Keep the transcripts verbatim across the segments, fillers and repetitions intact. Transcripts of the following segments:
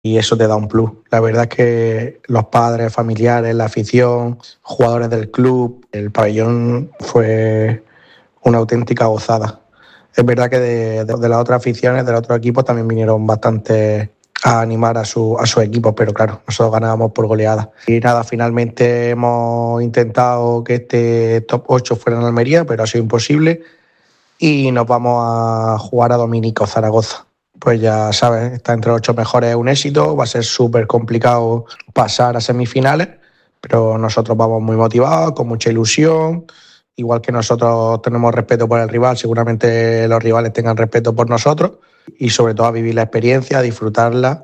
y eso te da un plus. La verdad es que los padres, familiares, la afición, jugadores del club, el pabellón fue una auténtica gozada. Es verdad que de, de, de las otras aficiones, de los otros equipos también vinieron bastante a animar a su, a sus equipos, pero claro, nosotros ganábamos por goleada. Y nada, finalmente hemos intentado que este top ocho fuera en Almería, pero ha sido imposible y nos vamos a jugar a Dominico Zaragoza. Pues ya sabes, estar entre los ocho mejores es un éxito, va a ser súper complicado pasar a semifinales, pero nosotros vamos muy motivados, con mucha ilusión. Igual que nosotros tenemos respeto por el rival, seguramente los rivales tengan respeto por nosotros y sobre todo a vivir la experiencia, a disfrutarla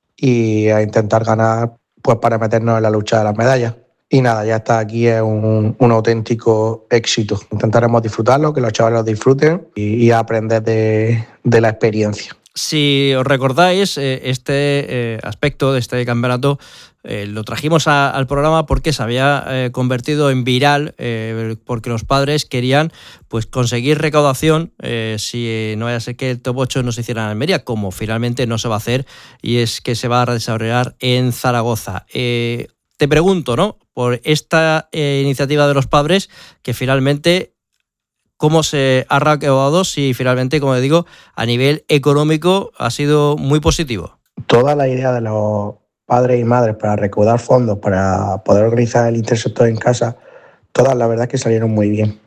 y a intentar ganar pues para meternos en la lucha de las medallas. Y nada, ya está aquí, es un, un auténtico éxito. Intentaremos disfrutarlo, que los chavales lo disfruten y, y aprender de, de la experiencia. Si os recordáis, este eh, aspecto de este campeonato eh, lo trajimos a, al programa porque se había eh, convertido en viral, eh, porque los padres querían pues conseguir recaudación eh, si no vaya a ser que el top ocho no se hiciera en Almería, como finalmente no se va a hacer, y es que se va a desarrollar en Zaragoza. Eh, te pregunto, ¿no?, por esta eh, iniciativa de los padres, que finalmente cómo se ha recaudado, si finalmente, como digo, a nivel económico ha sido muy positivo. Toda la idea de los padres y madres para recaudar fondos, para poder organizar el intersector en casa, todas la verdad es que salieron muy bien.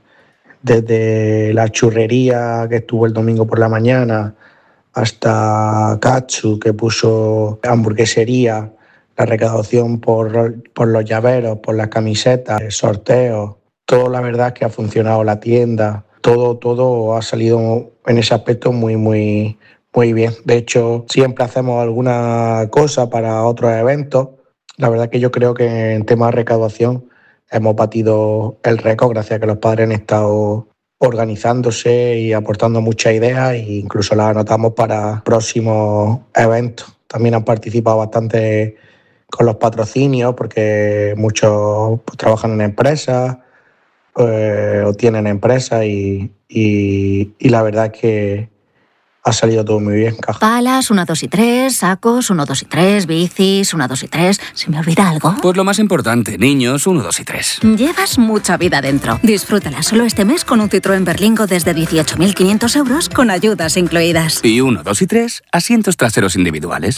Desde la churrería que estuvo el domingo por la mañana, hasta Katsu, que puso hamburguesería, la recaudación por, por los llaveros, por las camisetas, sorteos. Todo la verdad es que ha funcionado la tienda, todo, todo ha salido en ese aspecto muy, muy, muy bien. De hecho, siempre hacemos alguna cosa para otros eventos. La verdad que yo creo que en tema de recaudación hemos batido el récord gracias a que los padres han estado organizándose y aportando muchas ideas e incluso las anotamos para próximos eventos. También han participado bastante con los patrocinios porque muchos pues, trabajan en empresas, Eh, o tienen empresa y, y, y la verdad es que ha salido todo muy bien. Caja. Palas, uno, dos y tres, sacos, uno, dos y tres, bicis, uno, dos y tres. ¿Se me olvida algo? Pues lo más importante, niños, uno, dos y tres. Llevas mucha vida dentro. Disfrútala solo este mes con un Citroën Berlingo desde dieciocho mil quinientos euros con ayudas incluidas. Y uno, dos y tres, asientos traseros individuales.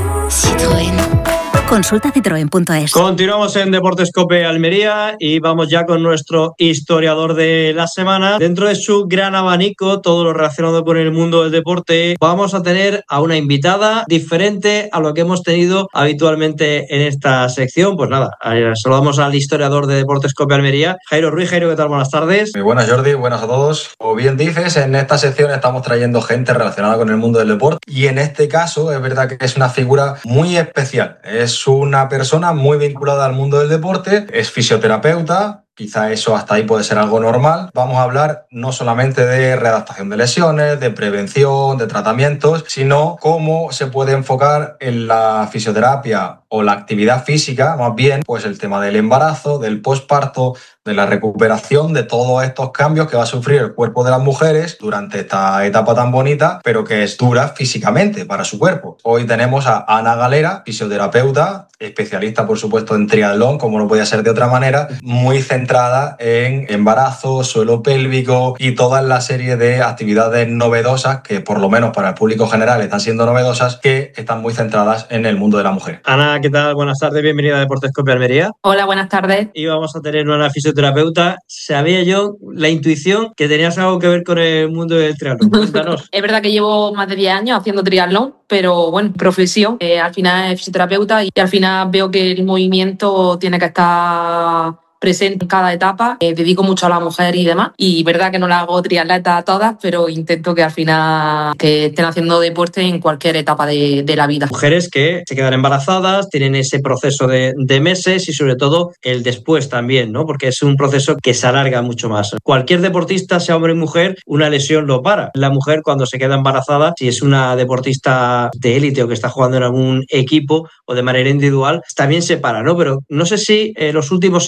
Citroën. Consulta citroen punto es. Continuamos en Deportes Cope Almería y vamos ya con nuestro historiador de la semana. Dentro de su gran abanico, todo lo relacionado con el mundo del deporte, vamos a tener a una invitada diferente a lo que hemos tenido habitualmente en esta sección. Pues nada, saludamos al historiador de Deportes Cope Almería, Jairo Ruiz. Jairo, ¿qué tal? Buenas tardes. Muy buenas, Jordi. Buenas a todos. Como bien dices, en esta sección estamos trayendo gente relacionada con el mundo del deporte y en este caso es verdad que es una figura muy especial. Es una persona muy vinculada al mundo del deporte, es fisioterapeuta, quizá eso hasta ahí puede ser algo normal. Vamos a hablar no solamente de readaptación de lesiones, de prevención, de tratamientos, sino cómo se puede enfocar en la fisioterapia o la actividad física, más bien, pues el tema del embarazo, del posparto, de la recuperación de todos estos cambios que va a sufrir el cuerpo de las mujeres durante esta etapa tan bonita, pero que es dura físicamente para su cuerpo. Hoy tenemos a Ana Galera, fisioterapeuta, especialista por supuesto en triatlón, como no podía ser de otra manera, muy centrada en embarazo, suelo pélvico y toda la serie de actividades novedosas que por lo menos para el público general están siendo novedosas, que están muy centradas en el mundo de la mujer. Ana, ¿qué tal? Buenas tardes, bienvenida a Deportes Cope Almería. Hola, buenas tardes. Y vamos a tener una fisioterapeuta. Sabía yo la intuición que tenías algo que ver con el mundo del triatlón. Cuéntanos. Es verdad que llevo más de diez años haciendo triatlón, pero bueno, profesión, eh, al final es fisioterapeuta y al final veo que el movimiento tiene que estar presente en cada etapa. Eh, dedico mucho a la mujer y demás, y verdad que no la hago triatleta a todas, pero intento que al final que estén haciendo deporte en cualquier etapa de, de la vida. Mujeres que se quedan embarazadas, tienen ese proceso de, de meses y sobre todo el después también, ¿no? Porque es un proceso que se alarga mucho más. Cualquier deportista, sea hombre o mujer, una lesión lo para. La mujer cuando se queda embarazada, si es una deportista de élite o que está jugando en algún equipo o de manera individual, también se para, ¿no? Pero no sé si en los últimos años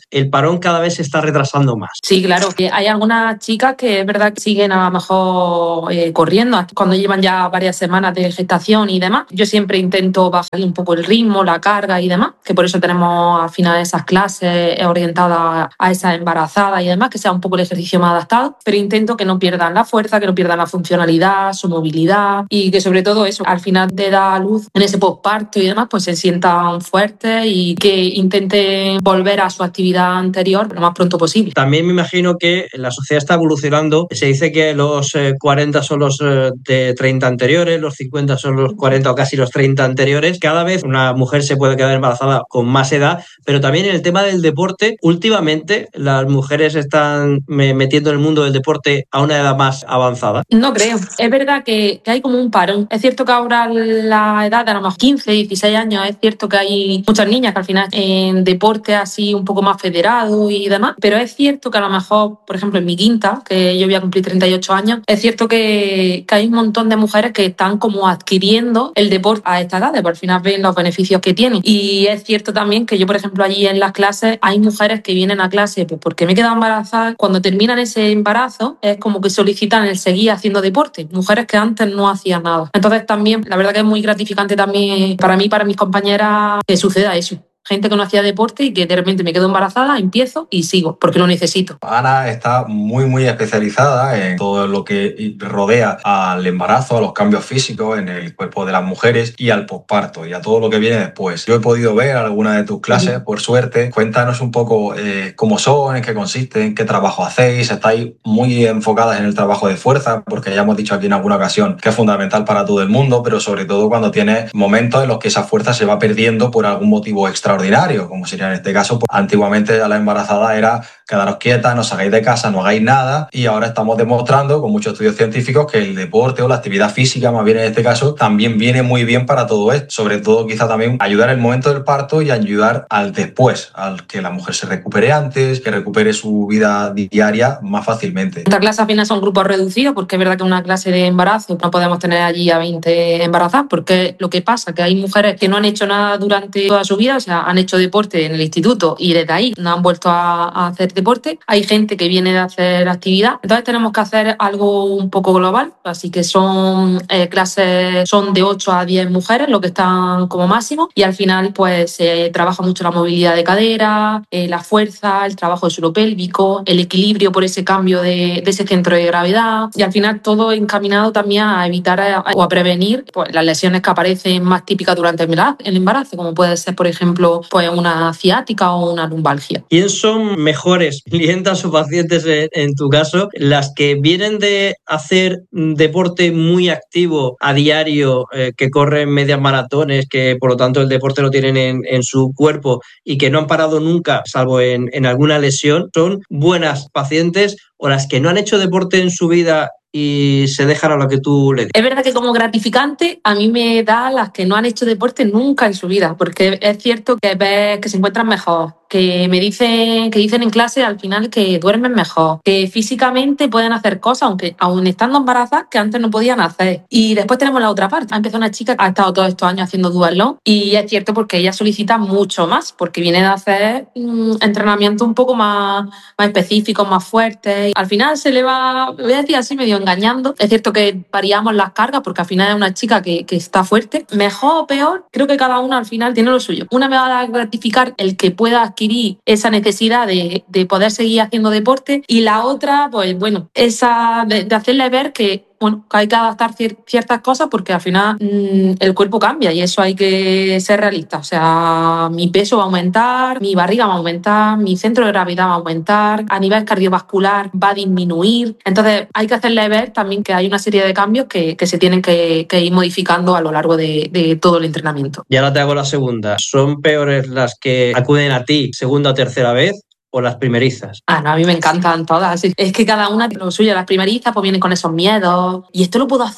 el parón cada vez se está retrasando más. Sí, claro. Hay algunas chicas que es verdad que siguen a lo mejor eh, corriendo cuando llevan ya varias semanas de gestación y demás. Yo siempre intento bajar un poco el ritmo, la carga y demás, que por eso tenemos al final esas clases orientadas a esas embarazadas y demás, que sea un poco el ejercicio más adaptado, pero intento que no pierdan la fuerza, que no pierdan la funcionalidad, su movilidad y que sobre todo eso, al final de dar a luz en ese posparto y demás, pues se sientan fuertes y que intenten volver a su actividad anterior lo más pronto posible. También me imagino que la sociedad está evolucionando. Se dice que los eh, cuarenta son los eh, de treinta anteriores, los cincuenta son los cuarenta o casi los treinta anteriores. Cada vez una mujer se puede quedar embarazada con más edad, pero también en el tema del deporte, últimamente las mujeres están metiendo en el mundo del deporte a una edad más avanzada. No creo. Es verdad que, que hay como un parón. Es cierto que ahora la edad de a lo mejor quince, dieciséis años, es cierto que hay muchas niñas que al final en deporte así un poco más federado y demás, pero es cierto que a lo mejor, por ejemplo, en mi quinta, que yo voy a cumplir treinta y ocho años, es cierto que, que hay un montón de mujeres que están como adquiriendo el deporte a esta edad, porque al final ven los beneficios que tienen. Y es cierto también que yo, por ejemplo, allí en las clases hay mujeres que vienen a clase pues porque me he quedado embarazada. Cuando terminan ese embarazo es como que solicitan el seguir haciendo deporte. Mujeres que antes no hacían nada. Entonces también, la verdad que es muy gratificante también para mí, para mis compañeras, que suceda eso. Gente que no hacía deporte y que de repente me quedo embarazada, empiezo y sigo, porque lo necesito. Ana está muy, muy especializada en todo lo que rodea al embarazo, a los cambios físicos en el cuerpo de las mujeres y al posparto y a todo lo que viene después. Yo he podido ver algunas de tus clases, por suerte. Cuéntanos un poco eh, cómo son, en qué consisten, qué trabajo hacéis. Estáis muy enfocadas en el trabajo de fuerza, porque ya hemos dicho aquí en alguna ocasión que es fundamental para todo el mundo, pero sobre todo cuando tienes momentos en los que esa fuerza se va perdiendo por algún motivo extra extraordinario, como sería en este caso. Pues, antiguamente a la embarazada era quedaros quietas, no salgáis de casa, no hagáis nada, y ahora estamos demostrando con muchos estudios científicos que el deporte o la actividad física, más bien en este caso, también viene muy bien para todo esto. Sobre todo quizá también ayudar en el momento del parto y ayudar al después, al que la mujer se recupere antes, que recupere su vida diaria más fácilmente. Nuestras clases al final son grupos reducidos, porque es verdad que una clase de embarazo no podemos tener allí a veinte embarazadas, porque lo que pasa que hay mujeres que no han hecho nada durante toda su vida, o sea, han hecho deporte en el instituto y desde ahí no han vuelto a, a hacer deporte. Hay gente que viene de hacer actividad. Entonces tenemos que hacer algo un poco global. Así que son eh, clases, son de ocho a diez mujeres, lo que están como máximo. Y al final pues se eh, trabaja mucho la movilidad de cadera, eh, la fuerza, el trabajo de suelo pélvico, el equilibrio por ese cambio de, de ese centro de gravedad. Y al final todo encaminado también a evitar a, a, o a prevenir pues, las lesiones que aparecen más típicas durante el embarazo, como puede ser, por ejemplo, pues una ciática o una lumbalgia. ¿Quién son mejores clientas o pacientes en, en tu caso? ¿Las que vienen de hacer deporte muy activo a diario, eh, que corren medias maratones, que por lo tanto el deporte lo tienen en, en su cuerpo y que no han parado nunca, salvo en, en alguna lesión? ¿Son buenas pacientes o las que no han hecho deporte en su vida y se dejan a lo que tú le dices? Es verdad que como gratificante a mí me da las que no han hecho deporte nunca en su vida, porque es cierto que ves que se encuentran mejor, que me dicen, que dicen en clase al final que duermen mejor, que físicamente pueden hacer cosas, aunque aún estando embarazadas, que antes no podían hacer. Y después tenemos la otra parte. Ha empezado una chica que ha estado todos estos años haciendo duatlón y es cierto porque ella solicita mucho más, porque viene de hacer mmm, entrenamiento un poco más, más específico, más fuerte. Al final se le va, voy a decir así, medio engañando. Es cierto que variamos las cargas porque al final es una chica que, que está fuerte. Mejor o peor, creo que cada una al final tiene lo suyo. Una me va a gratificar el que pueda adquirir esa necesidad de, de poder seguir haciendo deporte y la otra, pues bueno, esa de, de hacerle ver que bueno, que hay que adaptar cier- ciertas cosas porque al final mmm, el cuerpo cambia y eso hay que ser realista. O sea, mi peso va a aumentar, mi barriga va a aumentar, mi centro de gravedad va a aumentar, a nivel cardiovascular va a disminuir. Entonces hay que hacerle ver también que hay una serie de cambios que, que se tienen que, que ir modificando a lo largo de, de todo el entrenamiento. Y ahora te hago la segunda. ¿Son peores las que acuden a ti segunda o tercera vez o las primerizas? Ah, no, a mí me encantan todas. Es que cada una tiene lo suyo. Las primerizas pues vienen con esos miedos. ¿Y esto lo puedo hacer?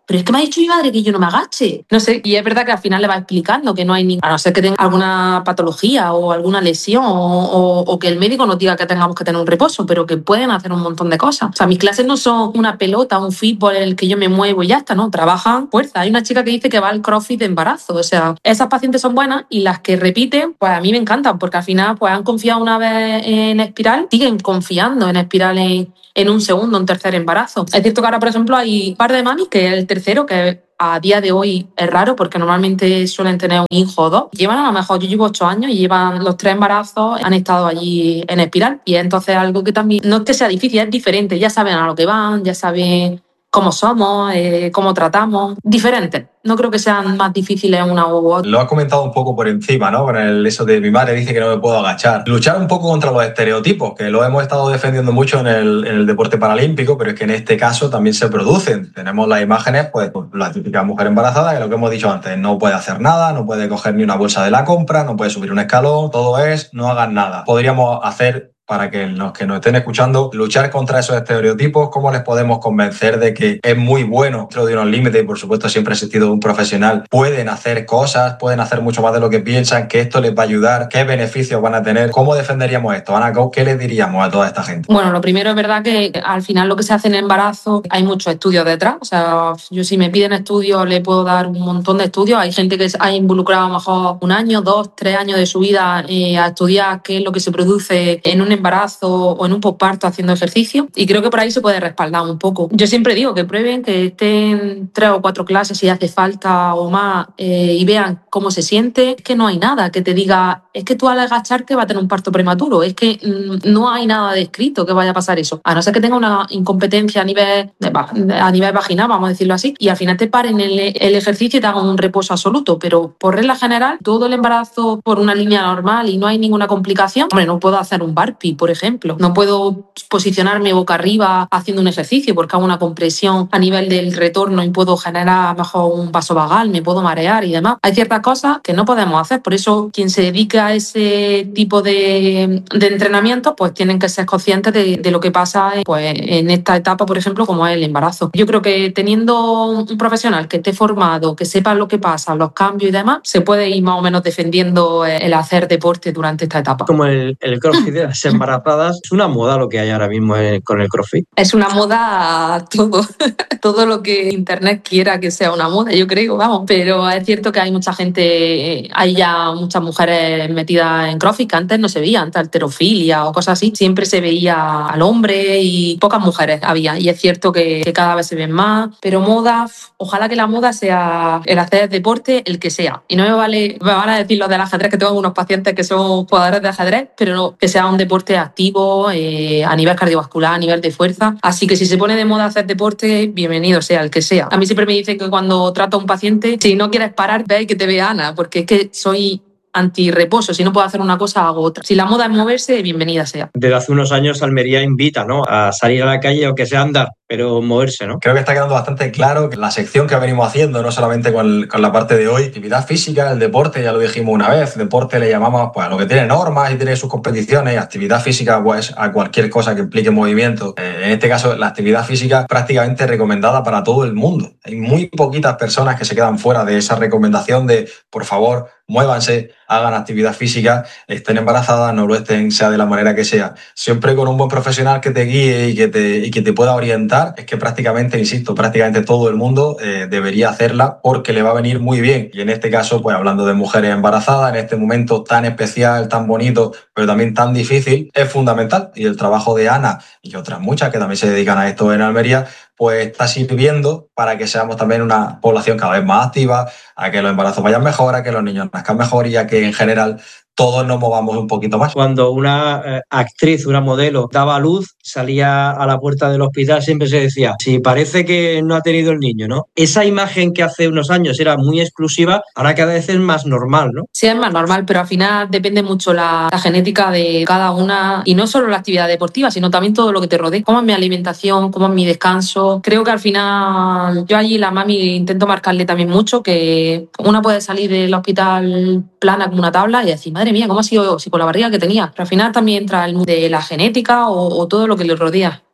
pero es que me ha dicho mi madre que yo no me agache. No sé, y es verdad que al final le va explicando que no hay ni, a no ser que tenga alguna patología o alguna lesión o, o, o que el médico nos diga que tengamos que tener un reposo, pero que pueden hacer un montón de cosas. O sea, mis clases no son una pelota, un fútbol en el que yo me muevo y ya está, no, trabajan fuerza. Hay una chica que dice que va al CrossFit de embarazo, o sea, esas pacientes son buenas y las que repiten, pues a mí me encantan, porque al final pues han confiado una vez en Espiral, siguen confiando en Espiral en, en un segundo, un tercer embarazo. Es cierto que ahora, por ejemplo, hay un par de mamis, que es el tercero, que a día de hoy es raro porque normalmente suelen tener un hijo o dos. Llevan a lo mejor, yo llevo ocho años y llevan los tres embarazos, han estado allí en Espiral. Y entonces algo que también, no es que sea difícil, es diferente. Ya saben a lo que van, ya saben cómo somos, eh, cómo tratamos. Diferente. No creo que sean más difíciles una u otra. Lo has comentado un poco por encima, ¿no? Con el eso de mi madre dice que no me puedo agachar. Luchar un poco contra los estereotipos, que lo hemos estado defendiendo mucho en el, en el deporte paralímpico, pero es que en este caso también se producen. Tenemos las imágenes, pues, la típica mujer embarazada, que lo que hemos dicho antes, no puede hacer nada, no puede coger ni una bolsa de la compra, no puede subir un escalón, todo es, no hagan nada. Podríamos hacer, para que los que nos estén escuchando, luchar contra esos estereotipos, cómo les podemos convencer de que es muy bueno dentro de unos límites, y por supuesto siempre ha existido un profesional, pueden hacer cosas, pueden hacer mucho más de lo que piensan, que esto les va a ayudar, qué beneficios van a tener. ¿Cómo defenderíamos esto? Ana, ¿qué les diríamos a toda esta gente? Bueno, lo primero es verdad que al final lo que se hace en embarazo hay muchos estudios detrás, o sea, yo si me piden estudios le puedo dar un montón de estudios. Hay gente que ha involucrado a lo mejor un año, dos, tres años de su vida eh, a estudiar qué es lo que se produce en un embarazo o en un posparto haciendo ejercicio, y creo que por ahí se puede respaldar un poco. Yo siempre digo que prueben, que estén tres o cuatro clases si hace falta o más eh, y vean cómo se siente. Es que no hay nada que te diga, es que tú al agacharte vas a tener un parto prematuro, es que mmm, no hay nada descrito que vaya a pasar eso, a no ser que tenga una incompetencia a nivel, a nivel vaginal, vamos a decirlo así, y al final te paren el, el ejercicio y te hagan un reposo absoluto, pero por regla general, todo el embarazo por una línea normal y no hay ninguna complicación. Hombre, no puedo hacer un burpee, por ejemplo. No puedo posicionarme boca arriba haciendo un ejercicio porque hago una compresión a nivel del retorno y puedo generar a lo mejor un vasovagal, me puedo marear y demás. Hay ciertas cosas que no podemos hacer, por eso quien se dedica a ese tipo de, de entrenamiento pues tienen que ser conscientes de, de lo que pasa pues, en esta etapa, por ejemplo, como es el embarazo. Yo creo que teniendo un profesional que esté formado, que sepa lo que pasa, los cambios y demás, se puede ir más o menos defendiendo el hacer deporte durante esta etapa. Como el, el CrossFit de las embarazadas, es una moda lo que hay ahora mismo con el CrossFit. Es una moda todo, todo lo que Internet quiera que sea una moda, yo creo, vamos. Pero es cierto que hay mucha gente, hay ya muchas mujeres metidas en CrossFit que antes no se veía, antes halterofilia o cosas así. Siempre se veía al hombre y pocas mujeres había. Y es cierto que, que cada vez se ven más, pero moda, ojalá que la moda sea el hacer deporte, el que sea. Y no me vale, me van a decir los del ajedrez, que tengo algunos pacientes que son jugadores de ajedrez, pero no, que sea un deporte activo, eh, a nivel cardiovascular, a nivel de fuerza. Así que si se pone de moda hacer deporte, bienvenido sea el que sea. A mí siempre me dicen que cuando trato a un paciente, si no quieres parar, ve que te vea Ana, porque es que soy anti-reposo. Si no puedo hacer una cosa, hago otra. Si la moda es moverse, bienvenida sea. Desde hace unos años Almería invita, ¿no?, a salir a la calle, o que sea andar, pero moverse, ¿no? Creo que está quedando bastante claro que la sección que venimos haciendo, no solamente con, con la parte de hoy, actividad física, el deporte, ya lo dijimos una vez, deporte le llamamos pues a lo que tiene normas y tiene sus competiciones, actividad física pues a cualquier cosa que implique movimiento. Eh, en este caso, la actividad física es prácticamente recomendada para todo el mundo. Hay muy poquitas personas que se quedan fuera de esa recomendación de, por favor, muévanse, hagan actividad física, estén embarazadas, no lo estén, sea de la manera que sea. Siempre con un buen profesional que te guíe y que te, y que te pueda orientar. Es que prácticamente, insisto, prácticamente todo el mundo eh, debería hacerla porque le va a venir muy bien. Y en este caso, pues hablando de mujeres embarazadas, en este momento tan especial, tan bonito, pero también tan difícil, es fundamental. Y el trabajo de Ana y otras muchas que también se dedican a esto en Almería, pues está sirviendo para que seamos también una población cada vez más activa, a que los embarazos vayan mejor, a que los niños nazcan mejor y a que en general todos nos movamos un poquito más. Cuando una eh, actriz, una modelo, daba a luz, salía a la puerta del hospital, siempre se decía, si parece que no ha tenido el niño, ¿no? Esa imagen que hace unos años era muy exclusiva, ahora cada vez es más normal, ¿no? Sí, es más normal, pero al final depende mucho la, la genética de cada una, y no solo la actividad deportiva, sino también todo lo que te rodea. Cómo es mi alimentación, cómo es mi descanso. Creo que al final, yo allí la mami intento marcarle también mucho, que una puede salir del hospital plana como una tabla y decir, madre mía, ¿cómo ha sido si con la barriga que tenía? Pero al final también entra el de la genética o, o todo lo que le rodea.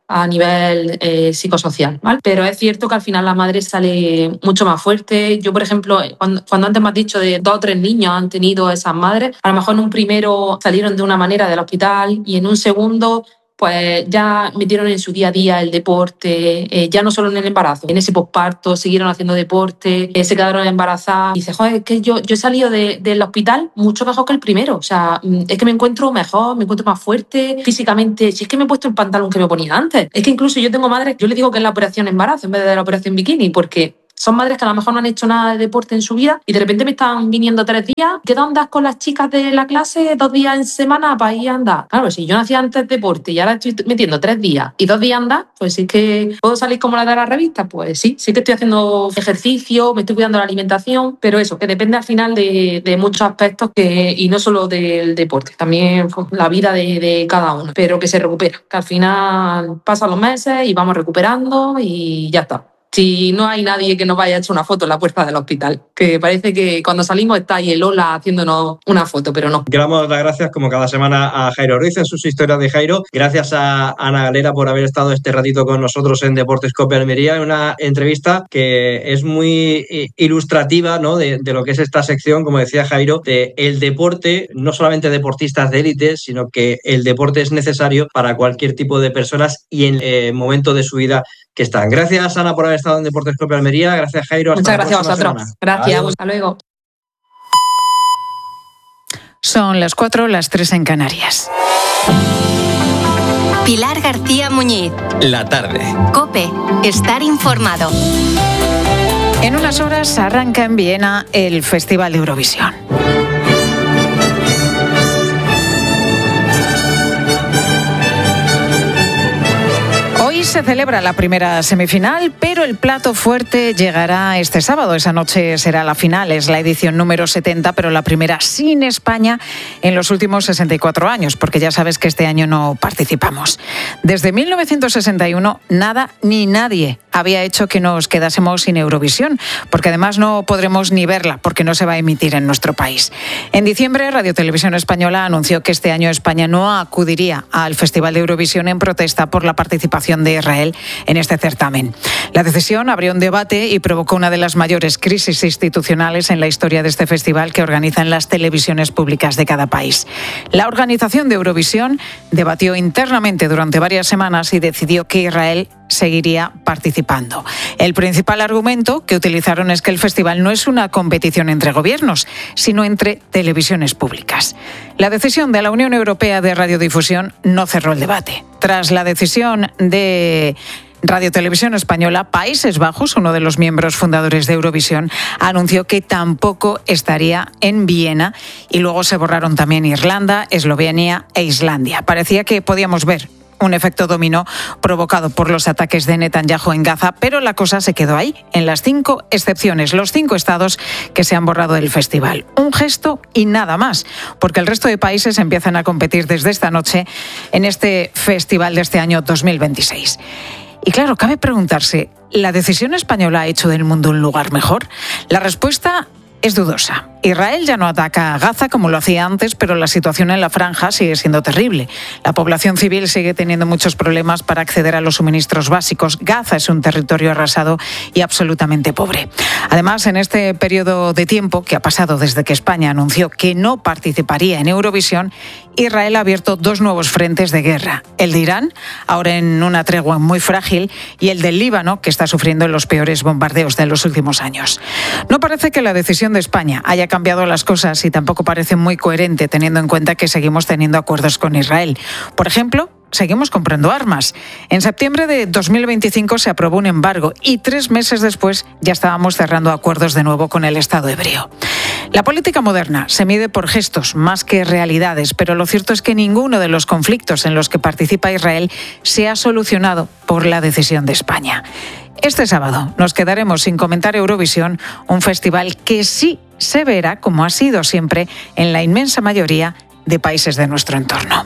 a nivel eh, psicosocial, ¿vale? Pero es cierto que al final la madre sale mucho más fuerte. Yo, por ejemplo, cuando, cuando antes me has dicho de dos o tres niños han tenido esas madres, a lo mejor en un primero salieron de una manera del hospital y en un segundo pues ya metieron en su día a día el deporte, eh, ya no solo en el embarazo, en ese posparto siguieron haciendo deporte, eh, se quedaron embarazadas. Y dice, joder, es que yo, yo he salido de, del hospital mucho mejor que el primero. O sea, es que me encuentro mejor, me encuentro más fuerte físicamente. Si es que me he puesto el pantalón que me ponía antes. Es que incluso yo tengo madres, yo les digo que es la operación embarazo en vez de la operación bikini, porque son madres que a lo mejor no han hecho nada de deporte en su vida y de repente me están viniendo tres días. ¿Qué andas con las chicas de la clase dos días en semana para ir a andar? Claro, si yo no hacía antes deporte y ahora estoy metiendo tres días y dos días a andar, pues sí que puedo salir como la de la revista. Pues sí, sí que estoy haciendo ejercicio, me estoy cuidando la alimentación, pero eso, que depende al final de, de muchos aspectos que, y no solo del deporte, también pues, la vida de, de cada uno, pero que se recupera, que al final pasan los meses y vamos recuperando y ya está. Si no hay nadie que nos vaya a echar una foto en la puerta del hospital, que parece que cuando salimos está ahí el Lola haciéndonos una foto, pero no. Damos las gracias como cada semana a Jairo Ruiz en sus historias de Jairo. Gracias a Ana Galera por haber estado este ratito con nosotros en Deportes Cope Almería, en una entrevista que es muy ilustrativa, ¿no? de, de lo que es esta sección, como decía Jairo, de el deporte, no solamente deportistas de élite, sino que el deporte es necesario para cualquier tipo de personas y en el momento de su vida que están. Gracias, Ana, por haber estado en Deportes Cope Almería. Gracias, Jairo. Hasta Muchas gracias a vosotros. Semana. Gracias. Adiós. Hasta luego. Son las cuatro, las tres en Canarias. Pilar García Muñiz. La tarde. COPE. Estar informado. En unas horas arranca en Viena el Festival de Eurovisión. Hoy se celebra la primera semifinal, pero el plato fuerte llegará este sábado. Esa noche será la final, es la edición número setenta, pero la primera sin España en los últimos sesenta y cuatro años, porque ya sabes que este año no participamos. Desde mil novecientos sesenta y uno, nada ni nadie había hecho que nos quedásemos sin Eurovisión, porque además no podremos ni verla, porque no se va a emitir en nuestro país. En diciembre, Radio Televisión Española anunció que este año España no acudiría al Festival de Eurovisión en protesta por la participación de Israel en este certamen. La decisión abrió un debate y provocó una de las mayores crisis institucionales en la historia de este festival que organizan las televisiones públicas de cada país. La organización de Eurovisión debatió internamente durante varias semanas y decidió que Israel seguiría participando. El principal argumento que utilizaron es que el festival no es una competición entre gobiernos, sino entre televisiones públicas. La decisión de la Unión Europea de Radiodifusión no cerró el debate. Tras la decisión de Radio Televisión Española, Países Bajos, uno de los miembros fundadores de Eurovisión, anunció que tampoco estaría en Viena y luego se borraron también Irlanda, Eslovenia e Islandia. Parecía que podíamos ver un efecto dominó provocado por los ataques de Netanyahu en Gaza, pero la cosa se quedó ahí, en las cinco excepciones, los cinco estados que se han borrado del festival. Un gesto y nada más, porque el resto de países empiezan a competir desde esta noche en este festival de este año dos mil veintiséis. Y claro, cabe preguntarse, ¿la decisión española ha hecho del mundo un lugar mejor? La respuesta es dudosa. Israel ya no ataca a Gaza como lo hacía antes, pero la situación en la franja sigue siendo terrible. La población civil sigue teniendo muchos problemas para acceder a los suministros básicos. Gaza es un territorio arrasado y absolutamente pobre. Además, en este periodo de tiempo que ha pasado desde que España anunció que no participaría en Eurovisión, Israel ha abierto dos nuevos frentes de guerra. El de Irán, ahora en una tregua muy frágil, y el del Líbano, que está sufriendo los peores bombardeos de los últimos años. No parece que la decisión de España haya cambiado las cosas y tampoco parece muy coherente teniendo en cuenta que seguimos teniendo acuerdos con Israel. Por ejemplo, seguimos comprando armas. En septiembre de dos mil veinticinco se aprobó un embargo y tres meses después ya estábamos cerrando acuerdos de nuevo con el Estado hebreo. La política moderna se mide por gestos más que realidades, pero lo cierto es que ninguno de los conflictos en los que participa Israel se ha solucionado por la decisión de España. Este sábado nos quedaremos sin comentar Eurovisión, un festival que sí se verá, como ha sido siempre, en la inmensa mayoría de países de nuestro entorno.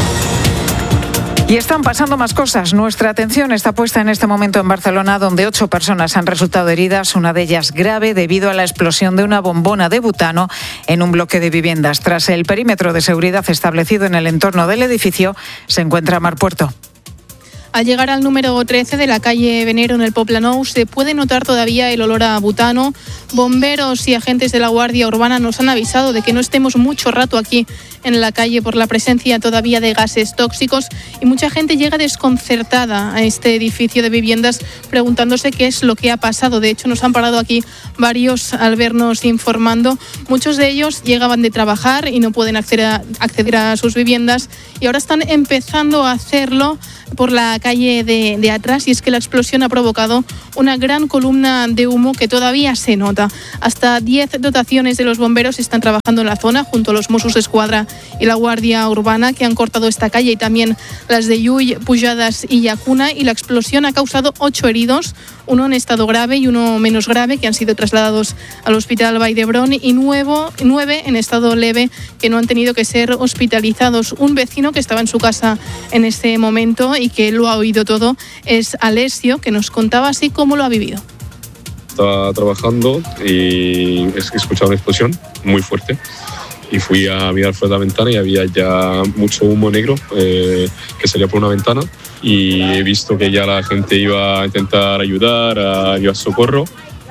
Y están pasando más cosas. Nuestra atención está puesta en este momento en Barcelona, donde ocho personas han resultado heridas, una de ellas grave debido a la explosión de una bombona de butano en un bloque de viviendas. Tras el perímetro de seguridad establecido en el entorno del edificio, se encuentra Mar Puerto. Al llegar al número trece de la calle Venero en el Poblenou se puede notar todavía el olor a butano. Bomberos y agentes de la Guardia Urbana nos han avisado de que no estemos mucho rato aquí en la calle por la presencia todavía de gases tóxicos, y mucha gente llega desconcertada a este edificio de viviendas preguntándose qué es lo que ha pasado. De hecho, nos han parado aquí varios al vernos informando. Muchos de ellos llegaban de trabajar y no pueden acceder a, acceder a sus viviendas, y ahora están empezando a hacerlo por la calle de, de atrás, y es que la explosión ha provocado una gran columna de humo que todavía se nota. Hasta diez dotaciones de los bomberos están trabajando en la zona junto a los Mossos d'Esquadra y la Guardia Urbana, que han cortado esta calle, y también las de Llull, Pujadas y Llacuna, y la explosión ha causado ocho heridos, uno en estado grave y uno menos grave, que han sido trasladados al Hospital Vall d'Hebron, y nuevo, nueve en estado leve que no han tenido que ser hospitalizados. Un vecino que estaba en su casa en este momento y que lo ha oído todo es Alessio, que nos contaba así cómo lo ha vivido. Estaba trabajando y es que he escuchado una explosión muy fuerte y fui a mirar fuera de la ventana y había ya mucho humo negro eh, que salía por una ventana, y he visto que ya la gente iba a intentar ayudar, a llevar socorro,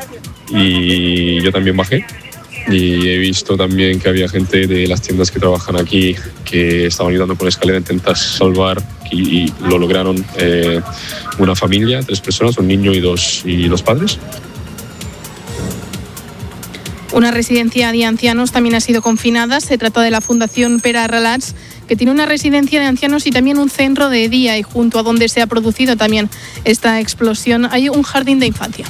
y yo también bajé. Y he visto también que había gente de las tiendas que trabajan aquí que estaban ayudando por la escalera a intentar salvar, y, y lo lograron. Eh, una familia, tres personas, un niño y dos, y dos padres. Una residencia de ancianos también ha sido confinada. Se trata de la Fundación Pere Arrelats, que tiene una residencia de ancianos y también un centro de día, y junto a donde se ha producido también esta explosión hay un jardín de infancia.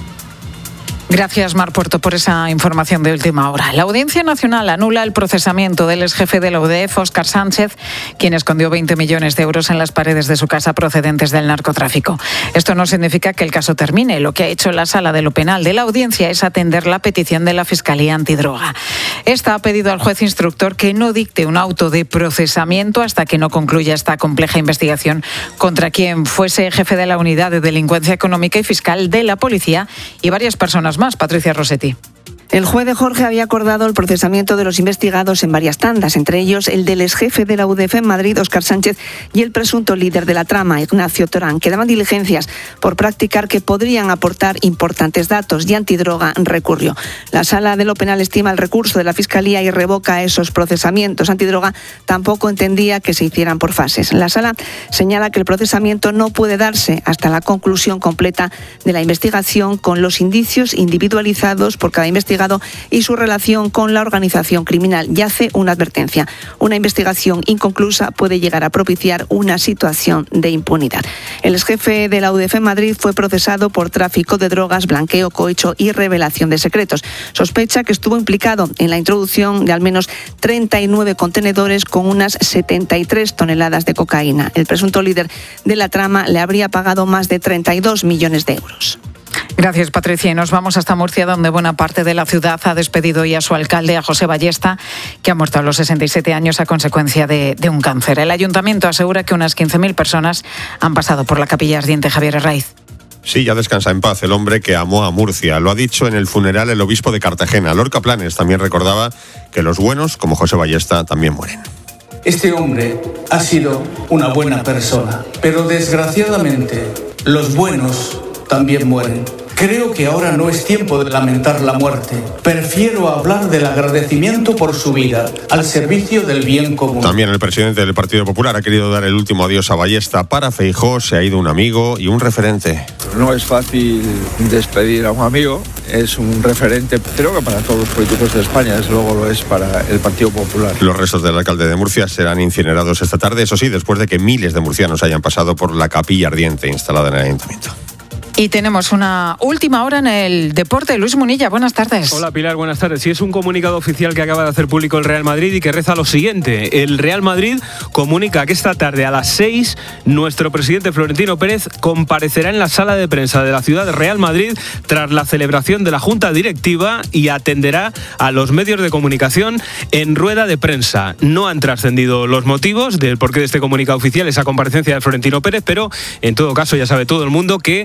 Gracias, Mar Puerto, por esa información de última hora. La Audiencia Nacional anula el procesamiento del exjefe de la U D E F, Óscar Sánchez, quien escondió veinte millones de euros en las paredes de su casa procedentes del narcotráfico. Esto no significa que el caso termine. Lo que ha hecho la Sala de lo Penal de la Audiencia es atender la petición de la Fiscalía Antidroga. Esta ha pedido al juez instructor que no dicte un auto de procesamiento hasta que no concluya esta compleja investigación contra quien fuese jefe de la Unidad de Delincuencia Económica y Fiscal de la Policía y varias personas más. Patricia Rossetti. El juez de Jorge había acordado el procesamiento de los investigados en varias tandas, entre ellos el del exjefe de la U D E F en Madrid, Óscar Sánchez, y el presunto líder de la trama, Ignacio Torán. Quedaban diligencias por practicar que podrían aportar importantes datos, y Antidroga recurrió. La Sala de lo Penal estima el recurso de la Fiscalía y revoca esos procesamientos. Antidroga tampoco entendía que se hicieran por fases. La Sala señala que el procesamiento no puede darse hasta la conclusión completa de la investigación, con los indicios individualizados por cada investigado y su relación con la organización criminal, y hace una advertencia. Una investigación inconclusa puede llegar a propiciar una situación de impunidad. El exjefe de la U D E F en Madrid fue procesado por tráfico de drogas, blanqueo, cohecho y revelación de secretos. Sospecha que estuvo implicado en la introducción de al menos treinta y nueve contenedores con unas setenta y tres toneladas de cocaína. El presunto líder de la trama le habría pagado más de treinta y dos millones de euros. Gracias, Patricia. Y nos vamos hasta Murcia, donde buena parte de la ciudad ha despedido hoy a su alcalde, a José Ballesta, que ha muerto a los sesenta y siete años a consecuencia de, de un cáncer. El ayuntamiento asegura que unas quince mil personas han pasado por la capilla ardiente. Javier Herraiz. Sí, ya descansa en paz el hombre que amó a Murcia. Lo ha dicho en el funeral el obispo de Cartagena. Lorca Planes también recordaba que los buenos, como José Ballesta, también mueren. Este hombre ha sido una buena persona, pero desgraciadamente los buenos también mueren. Creo que ahora no es tiempo de lamentar la muerte. Prefiero hablar del agradecimiento por su vida, al servicio del bien común. También el presidente del Partido Popular ha querido dar el último adiós a Ballesta. Para Feijóo se ha ido un amigo y un referente. No es fácil despedir a un amigo, es un referente, creo que para todos los políticos de España, desde luego lo es para el Partido Popular. Los restos del alcalde de Murcia serán incinerados esta tarde, eso sí, después de que miles de murcianos hayan pasado por la capilla ardiente instalada en el ayuntamiento. Y tenemos una última hora en el deporte. Luis Munilla, buenas tardes. Hola Pilar, buenas tardes. Sí, es un comunicado oficial que acaba de hacer público el Real Madrid y que reza lo siguiente. El Real Madrid comunica que esta tarde a las seis nuestro presidente Florentino Pérez comparecerá en la sala de prensa de la ciudad de Real Madrid tras la celebración de la Junta Directiva y atenderá a los medios de comunicación en rueda de prensa. No han trascendido los motivos del porqué de este comunicado oficial, esa comparecencia de Florentino Pérez, pero en todo caso ya sabe todo el mundo que... Eh,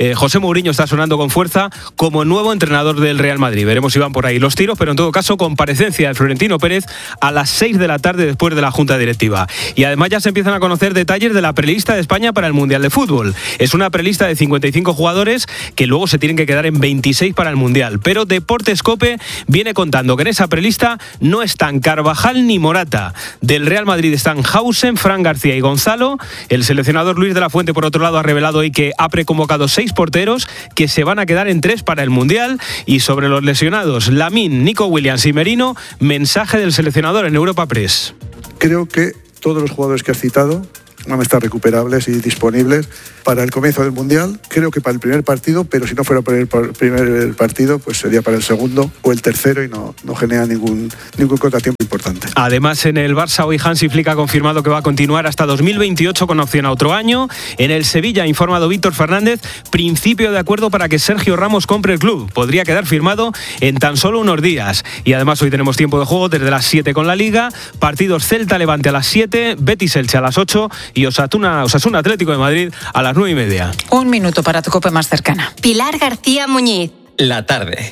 eh, José Mourinho está sonando con fuerza como nuevo entrenador del Real Madrid. Veremos si van por ahí los tiros, pero en todo caso comparecencia de Florentino Pérez a las seis de la tarde después de la Junta Directiva. Y además ya se empiezan a conocer detalles de la prelista de España para el Mundial de Fútbol. Es una prelista de cincuenta y cinco jugadores que luego se tienen que quedar en veintiséis para el Mundial. Pero Deportes Cope viene contando que en esa prelista no están Carvajal ni Morata. Del Real Madrid están Hausen, Fran García y Gonzalo. El seleccionador Luis de la Fuente, por otro lado, ha revelado hoy que ha preconvocado seis porteros que se van a quedar en tres para el Mundial. Y sobre los lesionados, Lamine, Nico Williams y Merino, mensaje del seleccionador en Europa Press. Creo que todos los jugadores que has citado van a estar recuperables y disponibles para el comienzo del Mundial. Creo que para el primer partido, pero si no fuera para el primer partido, pues sería para el segundo o el tercero y no, no genera ningún, ningún contratiempo importante. Además, en el Barça hoy Hansi Flick ha confirmado que va a continuar hasta dos mil veintiocho con opción a otro año. En el Sevilla ha informado Víctor Fernández, principio de acuerdo para que Sergio Ramos compre el club. Podría quedar firmado en tan solo unos días. Y además hoy tenemos tiempo de juego desde las siete con la Liga. Partidos Celta-Levante a las siete, Betis-Elche a las ocho y Osasuna, Osasuna Atlético de Madrid a las nueve y media. Un minuto para tu cope más cercana. Pilar García Muñiz. La tarde.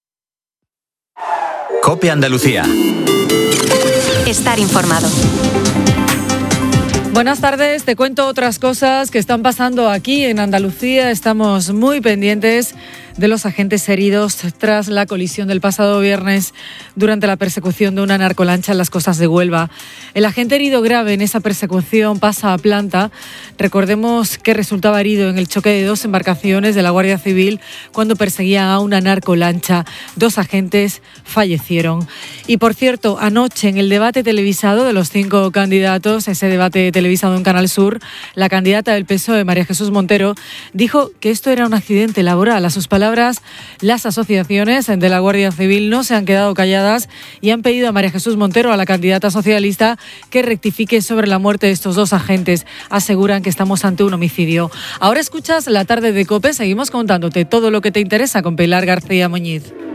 Cope Andalucía. Estar informado. Buenas tardes, te cuento otras cosas que están pasando aquí en Andalucía. Estamos muy pendientes de los agentes heridos tras la colisión del pasado viernes durante la persecución de una narcolancha en las costas de Huelva. El agente herido grave en esa persecución pasa a planta. Recordemos que resultaba herido en el choque de dos embarcaciones de la Guardia Civil cuando perseguía a una narcolancha. Dos agentes fallecieron. Y por cierto, anoche en el debate televisado de los cinco candidatos, ese debate televisado en Canal Sur, la candidata del P S O E, María Jesús Montero, dijo que esto era un accidente laboral. A sus palabras, las asociaciones de la Guardia Civil no se han quedado calladas y han pedido a María Jesús Montero, a la candidata socialista, que rectifique sobre la muerte de estos dos agentes. Aseguran que estamos ante un homicidio. Ahora escuchas La Tarde de COPE. Seguimos contándote todo lo que te interesa con Pilar García Muñiz.